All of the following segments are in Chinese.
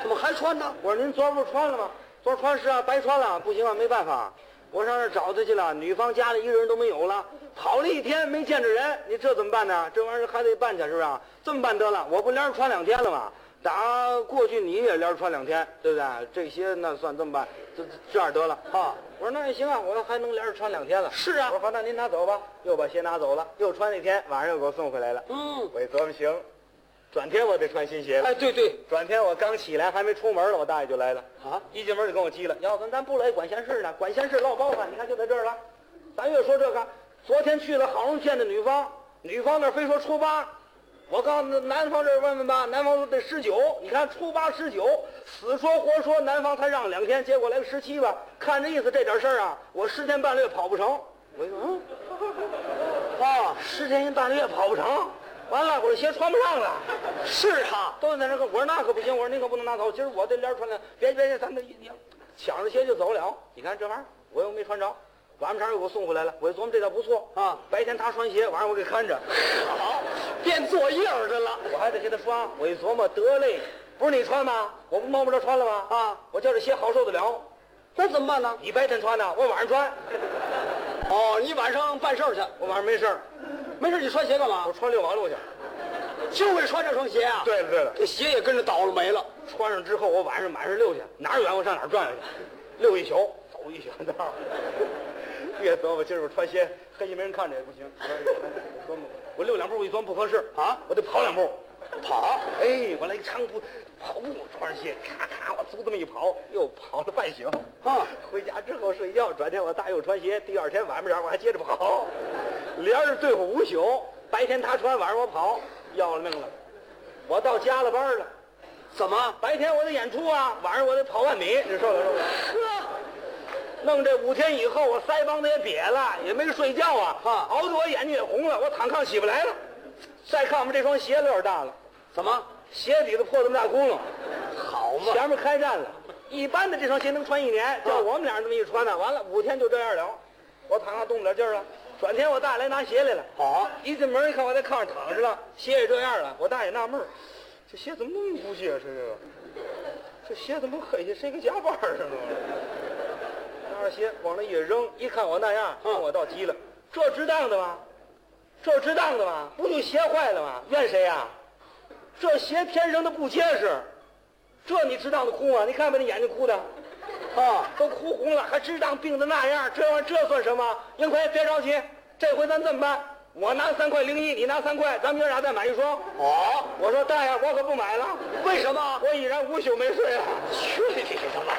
怎么还穿呢？ 我说您昨儿不是穿了吗？昨儿穿是啊，白穿了，不行啊，没办法，我上那儿找他去了，女方家里一个人都没有了，跑了一天没见着人，你这怎么办呢？这玩意儿还得办去，是不是？这么办得了，我不连着穿2天了吗？打过去你也连着穿2天，对不对？这些那算这么办，这样得了啊。我说那也行啊，我还能连着穿2天了。 是啊， 我说好，那您拿走吧。又把鞋拿走了，又穿1天，晚上又给我送回来了。我一琢磨行，转天我得穿新鞋了。 哎，对对， 转天我刚起来还没出门了，我大爷就来了啊！ 一进门就跟我急了，要不咱部来管闲事呢？管闲事唠包饭，你看就在这儿了。咱越说这个，昨天去了，好容易见的女方，女方那非说初8。我告诉男方这儿问问吧，男方说得19，你看初8、19，死说活说，男方才让2天，结果来个17吧。看这意思，这点事儿啊，我10天半个月跑不成。我一说，10天半个月跑不成，完了，我这鞋穿不上了。 是啊， 都在那个，我说那可不行，我说您可不能拿走，今儿我得连穿了，别，咱们抢着鞋就走了。你看这玩意儿，我又没穿着。晚上又给我送回来了，我一琢磨这倒不错啊。白天他穿鞋，晚上我给看着， 好，变作业的了。 我还得给他刷。我一琢磨，得嘞，不是你穿吗？我不摸不着穿了吗？啊，我叫这鞋好受得了。 那怎么办呢？ 你白天穿呢，我晚上穿。 哦，你晚上办事儿去， 我晚上没事儿， 没事你穿鞋干嘛？ 我穿6马路去， 就为穿这双鞋啊？ 对了， 这鞋也跟着倒了霉了。 穿上之后，我晚上满是溜去，哪儿远我上哪儿转去，溜一宿，走一宿道。越琢磨今儿我穿鞋，黑夜没人看着也不行。我溜2步，我一琢磨不合适啊，我得跑2步，跑。哎，我来一长步跑步，穿上鞋，咔咔，我足这么一跑，又跑了半宿啊。回家之后睡觉，转天我大又穿鞋，第2天晚上我还接着跑，连着对付5宿。白天他穿，晚上我跑，要了命了。我到加了班了， 怎么？ 白天我得演出啊，晚上我得跑1万米，你受得了？弄这5天以后，我腮帮子也瘪了，也没睡觉啊，熬得我眼睛也红了，我躺炕起不来了。再看我们这双鞋子有点大了， 怎么？ 鞋底子破这么大窟窿， 好嘛， 前面开战了。一般的这双鞋能穿1年，叫我们俩这么一穿呢，完了5天就这样了。我躺上动不了劲儿了。转天我大爷来拿鞋来了， 好， 一进门一看我在炕上躺着了，鞋也这样了。我大爷纳闷儿，这鞋怎么那么不结实？这鞋怎么黑下谁个夹板儿上了？拿着鞋往那一扔，一看我那样，我倒急了。这值当的吗？这值当的吗？不就鞋坏了吗？怨谁呀？这鞋天生的不结实，这你值当的哭吗？你看把你眼睛哭的，都哭红了，还值当病的那样，这玩意儿这算什么？英奎，别着急，这回咱这么办？我拿3块01，你拿3块，咱们爷俩再买一双。 好， 我说大爷，我可不买了。 为什么？ 我已然5宿没睡了。 去你的吧！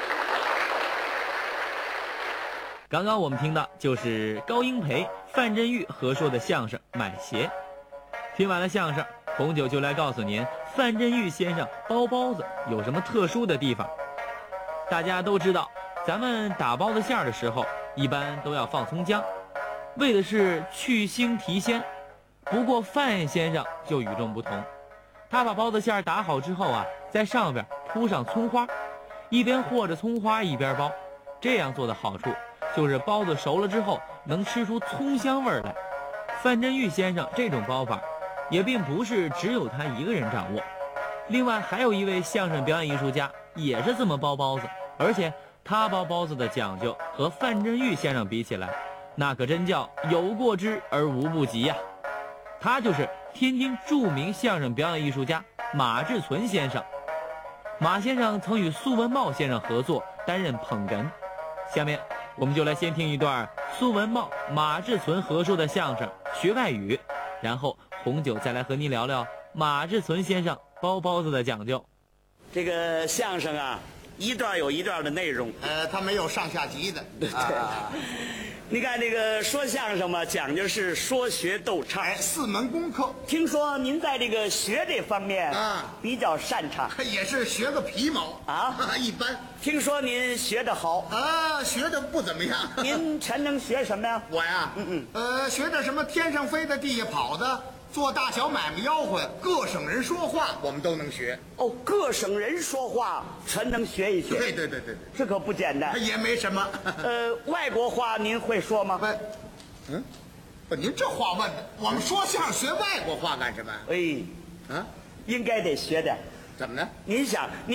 刚刚我们听到就是高英培、范振钰合说的相声《买鞋》。听完了相声，红酒就来告诉您范振钰先生包包子有什么特殊的地方。大家都知道，咱们打包子馅儿的时候一般都要放葱姜，为的是去腥提鲜。不过范先生就与众不同，他把包子馅儿打好之后啊，在上边铺上葱花，一边和着葱花一边包。这样做的好处就是包子熟了之后能吃出葱香味来。范振钰先生这种包法也并不是只有他一个人掌握，另外还有一位相声表演艺术家也是这么包包子，而且他包包子的讲究和范振钰先生比起来，那可真叫有过之而无不及呀。他就是天津著名相声表演艺术家马志存先生。马先生曾与苏文茂先生合作担任捧哏。下面我们就来先听一段苏文茂、马志存合说的相声《学外语》，然后红酒再来和您聊聊马志存先生包包子的讲究。 这个相声啊，一段有一段的内容， 他没有上下集的。 你看这个说相声嘛，讲究是说学逗唱 ，4门功课。 听说您在这个学这方面比较擅长， 也是学个皮毛啊，一般。 听说您学得好啊，学得不怎么样。 您全能学什么呀？ 我呀，学点什么天上飞的，地下跑的，做大小买卖吆喝，各省人说话，我们都能学。 哦，各省人说话全能学一学。 对， 这可不简单。 也没什么。 外国话您会说吗？ 不，您这话问的，我们说相声学外国话干什么？ 应该得学点。 怎么呢？ 您想。